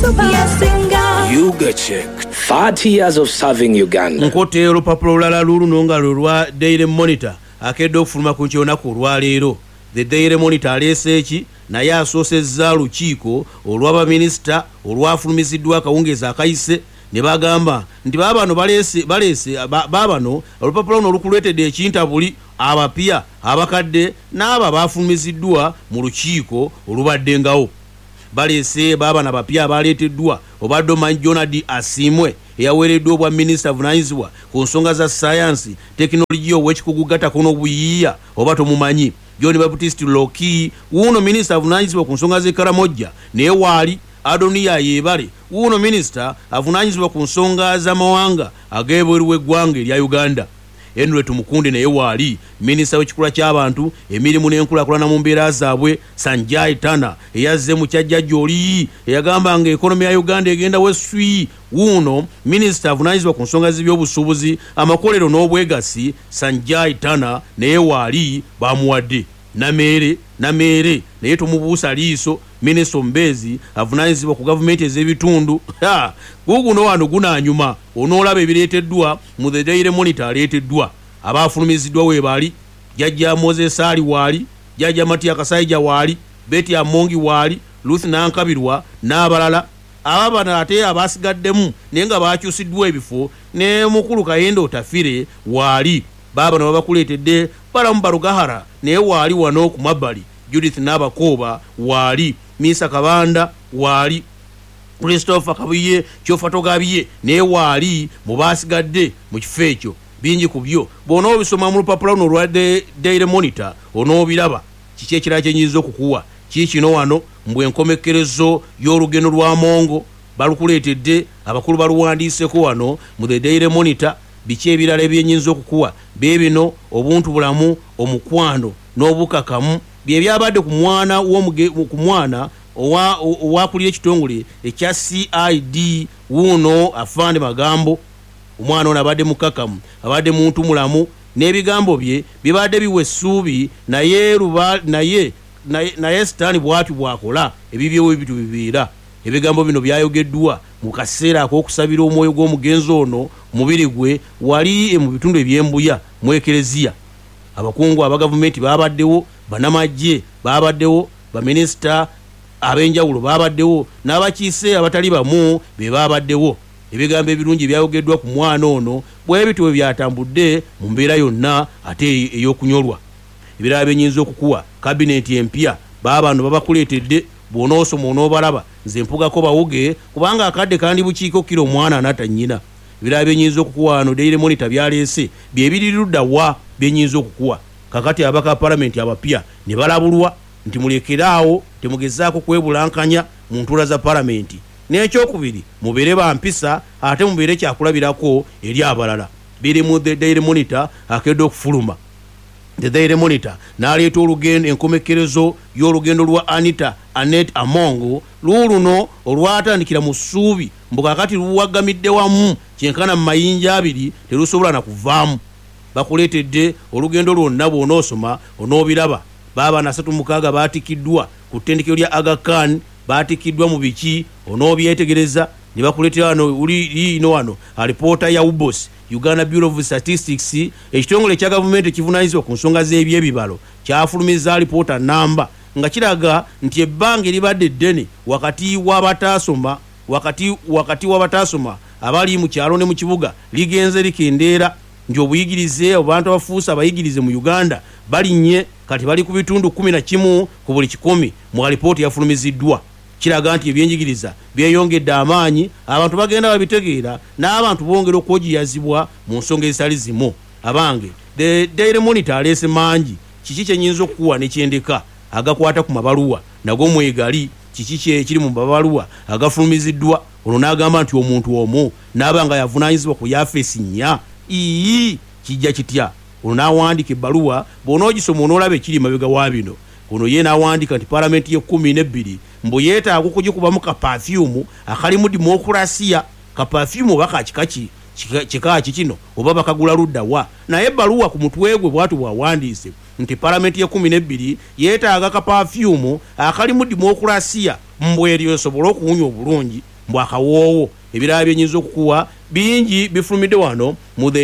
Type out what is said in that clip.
Yuga check 30 years of serving Uganda. Nkote olupapula olulala luluno nga lwa Daily Monitor akedde okufuluma ku kyonaku olwaleero. The Daily Monitor aleese eki naye asoosezza lukiiko olw'abaminisita olwafulumiziddwa akawungeezi akayise ne bagamba nti baabano baleese baabano olupapula luno olukuleetedde ekintabuli abapya abakadde n'abo abaafulumiziddwa mu lukiiko olubaddengawo. Baleese baabana abapya abaleeteddwa obadde omanyi Jonadi Asimwe eyaweereddwa obwa minisita avunaanyizibwa ku nsonga za sayansi tekinologiya ow'ekikugu gatako n'obuyiiya oba tomumanyi. John Baptist Loki wuuno minisita avunaanyizibwa ku nsonga z'ekkaramojja naye waali Adonia Yebale wuuno minisita avunaanyizibwa ku nsonga z'amawanga ag'ebweru w'eggwanga erya Uganda. Henry Tumukunde naye waali minisita w'ekikula ky'abantu emirimu n'enkulaakulana mu mbeera zaabwe. Sanjay Tana eyazze mu kyajjajja oli eyagamba nga ekonomi ya Uganda egenda weswi. Wuuno minisita avunaanyizibwa ku nsonga z'ebyobusuubuzi amakolero n'obwegasi Sanjay Tana naye waali bamuwadde. Nameere naye tumubuusa liiso minisita omubeezi avunaanyizibwa ku gavumenti ez'ebitundu. Guguno wano gunaanyuma onoolaba ebireeteddwa mu The Daily Monitor aleeteddwa abaafulumiziddwa weebali jjajja Moses Ali waali, jjajja Matia Kasaija waali, Betty Amongi waali, Ruth Nankabirwa n'abalala. Ababana ate abaasigaddemu naye nga baakyusiddwa ebifo ne mukulu Kayendo Otafire waali. Baabano babakuleetedde Balamu Barugahara naye waali wano ku mabbali. Judith Nabakooba waali, Misa Kabanda waali, Christopher Kabuye Kyofatogabiye naye waali mu baasigadde mu kifo ekyo. Bingi ku byo bw'onoobisoma mu lupapula luno olwa Daily Monitor onoobiraba. Kiki ekirala kyenyinza okukuwa kiikino wano mbwe enkomekkerezo y'olugendo lwa Mongo balukuleetedde abakulu baluwandiiseko wano mu The Daily Monitor. Biki ebirala ebyenyinza okukuwa beebino obuntu bulamu omukwano n'obukakamu bye byabadde ku mwana owakulira ekitongole ekya CID wuuno Afande Magambo. Omwana ono abadde mukakamu abadde muntu mulamu n'ebigambo bye bibadde biwa essuubi naye sitaani bw'atyo bw'akola ebibyewo ebitu bibeera. Ebigambo bino byayogeddwa mu kaseera ak'okusabira omwoyo gw'omugenzi ono mubiri gwe wali mu bitundu eby'embuya mu ekereziya. Abakungu aba gavumenti baabaddewo, bannamagye baabaddewo, baminisita ab'enjawulo baabaddewo n'abakiise abatali bamu be baabaddewo. Ebigambo ebirungi byayogeddwa ku mwana ono bwe bityo bwe byatambudde mu mbeera yonna ate ey'okunyolwa. Ebirala byenyinza okukuwa kabineeti empya baabano babakuleetedde bw'onoosoma onoobalaba nze mpugako bawuge kubanga akadde kandi bukiiko kiro omwana anata nnyina. Ebirala byenyinza okukuwa wano Daily Monitor byaleese bye biri ludda wa byenyinza okukuwa. Kakati abaka palamenti abapya ne balabulwa nti mulekeraawo temugezaako kwebulankanya mu ntuula za palamenti. N'ekyokubiri mubeere bampisa ate mubeere kyakulabirako eri abalala. Biri mu The Daily Monitor akedde okufuluma. The Daily Monitor n'aleeta olugendo enkomekkerezo y'olugendo lwa Annette Amongo luno olwatandikira mu ssuubi mbu kakati luwagamidde wamu kyenkana mu mayinja abiri terusobola na kuvaamu. Bakuleetedde olugendo lwonna bw'onoosoma onoobiraba. Baabana 36 baatikiddwa ku ttendekero lya Aga Khan baatikiddwa mu biki onoobyetegereza. Ne bakuleetera wano ino wano alipoota ya UBOS Uganda Bureau of Statistics ekitongole kya gavumenti ekivunaanyizibwa ku nsonga z'ebyebibalo kyafulumiza alipoota namba nga kiraga nti ebbanga eribadde ddene wakati w'abataasoma abali mu kyalo ne mu kibuga ligenze likendeera nti obuyigirize abantu abafuusa abayigirize mu Uganda balinnye kati bali ku bitundu 11 ku buli 100 mu alipoota yafulumiziddwa. Kiraga nti ebyenjigiriza byeyongedde amaanyi abantu bagenda babitegeera n'abantu bongera okwogiyazibwa mu nsonga ezitali zimu. Abange The Daily Monitor aleese mangi. Kiki kyenyinza okukuwa nekyendeka agakwata ku mabaluwa nago mwegali kiki ekiri mu mabaluwa agafulumiziddwa olwo n'agamba nti omuntu omu n'aba nga yavunaanyizibwa ku yafeesi nnya kijja kitya. Olwo n'awandiika ebbaluwa bw'onoogisoma onoolaba ekiri mabega wa bino. Ono ye n'awandiika nti palamenti ye12 mbu yeetaaga okugikubamu ka perfume akalimu dimokulaasiya. Ka perfume oba kakikaki kikaaki kino oba bakagula ludda wa. Naye ebbaluwa ku mutwe gwe bw'atyo bwawandiise nti palamenti ye12 yeetaaga ka perfume akalimu dimokulaasiya mbweryo esobole okuwunya obulungi mbwakawoowo ebirala byenyinza okukuwa bingi bifulumidde wano mu